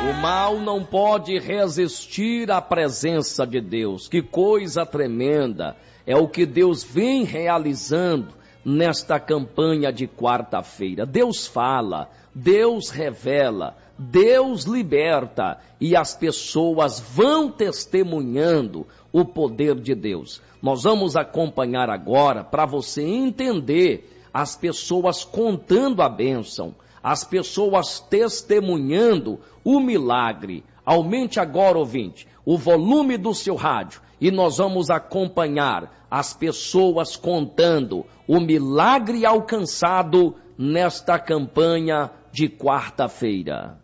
O mal não pode resistir à presença de Deus. Que coisa tremenda é o que Deus vem realizando nesta campanha de quarta-feira. Deus fala, Deus revela, Deus liberta e as pessoas vão testemunhando o poder de Deus. Nós vamos acompanhar agora para você entender as pessoas contando a bênção, as pessoas testemunhando o milagre. Aumente agora, ouvinte, o volume do seu rádio e nós vamos acompanhar as pessoas contando o milagre alcançado nesta campanha de quarta-feira.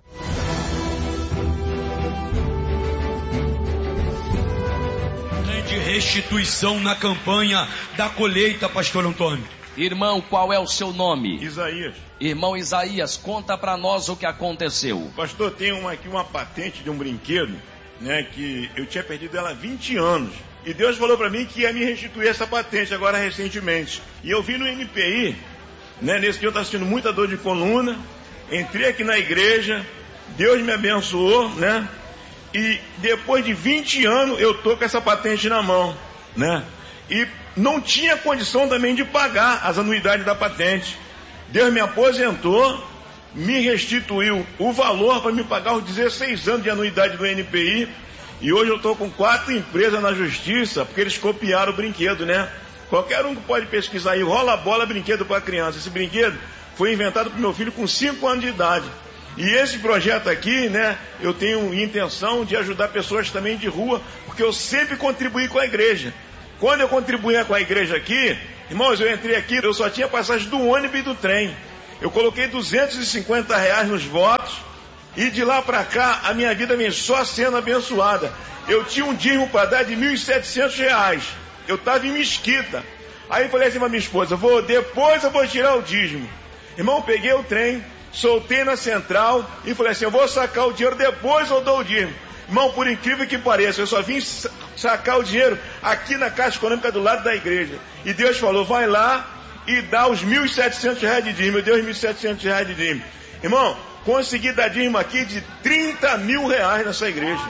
Grande restituição na campanha da colheita, pastor Antônio. Irmão, qual é o seu nome? Isaías. Irmão Isaías, conta para nós o que aconteceu. Pastor, tem aqui uma patente de um brinquedo, né, que eu tinha perdido ela há 20 anos. E Deus falou para mim que ia me restituir essa patente agora recentemente. E eu vi no NPI, né, nesse dia eu estava sentindo muita dor de coluna, entrei aqui na igreja, Deus me abençoou, né? E depois de 20 anos eu tô com essa patente na mão, né? E não tinha condição também de pagar as anuidades da patente. Deus me aposentou, me restituiu o valor para me pagar os 16 anos de anuidade do NPI. E hoje eu estou com 4 empresas na justiça, porque eles copiaram o brinquedo, né? Qualquer um que pode pesquisar aí, rola bola, brinquedo para criança. Esse brinquedo foi inventado para meu filho com 5 anos de idade. E esse projeto aqui, né, eu tenho intenção de ajudar pessoas também de rua, porque eu sempre contribuí com a igreja. Quando eu contribuía com a igreja aqui, irmãos, eu entrei aqui, eu só tinha passagem do ônibus e do trem. Eu coloquei R$250 nos votos e de lá para cá a minha vida vem só sendo abençoada. Eu tinha um dízimo para dar de R$1.700. Eu estava em Mesquita. Aí eu falei assim para minha esposa, depois eu vou tirar o dízimo. Irmão, peguei o trem, soltei na central e falei assim, eu vou sacar o dinheiro, depois eu dou o dízimo. Irmão, por incrível que pareça, eu só vim sacar o dinheiro aqui na Caixa Econômica do lado da igreja. E Deus falou, vai lá e dá os R$1.700 de dízimo. Eu dei os R$1.700 de dízimo. Irmão, consegui dar dízimo aqui de R$30 mil nessa igreja.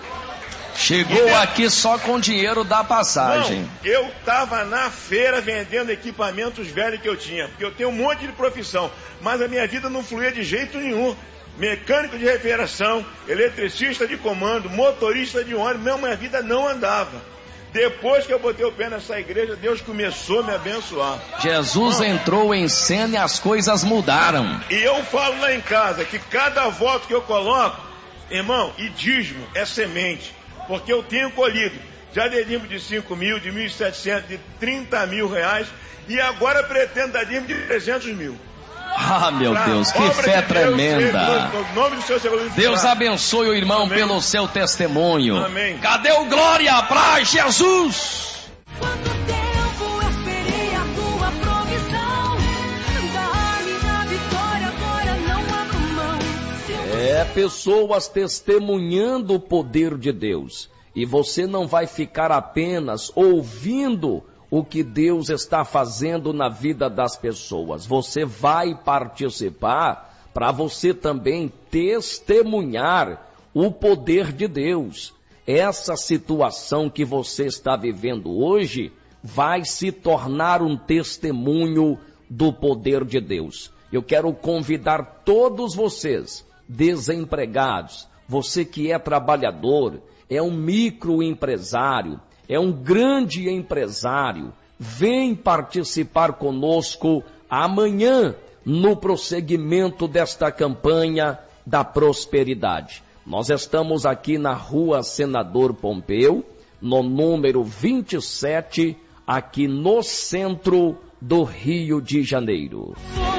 Chegou aqui só com dinheiro da passagem. Não, eu estava na feira vendendo equipamentos velhos que eu tinha, porque eu tenho um monte de profissão, mas a minha vida não fluía de jeito nenhum. Mecânico de refrigeração, eletricista de comando, motorista de ônibus, minha vida não andava. Depois que eu botei o pé nessa igreja, Deus começou a me abençoar. Jesus entrou em cena e as coisas mudaram. E eu falo lá em casa que cada voto que eu coloco, irmão, e dízimo é semente. Porque eu tenho colhido, já dei dízimo de 5 mil, de 1.700, de 30 mil reais, e agora pretendo dar dízimo de 300 mil. Ah, meu Deus, que fé tremenda. Deus abençoe o irmão pelo seu testemunho. Amém. Cadê o glória para Jesus? Quanto tempo esperei a tua provisão, dá-me a vitória, agora não abro mão. Pessoas testemunhando o poder de Deus. E você não vai ficar apenas ouvindo o que Deus está fazendo na vida das pessoas. Você vai participar para você também testemunhar o poder de Deus. Essa situação que você está vivendo hoje vai se tornar um testemunho do poder de Deus. Eu quero convidar todos vocês, desempregados, você que é trabalhador, é um microempresário, é um grande empresário, vem participar conosco amanhã no prosseguimento desta campanha da prosperidade. Nós estamos aqui na Rua Senador Pompeu, no número 27, aqui no centro do Rio de Janeiro.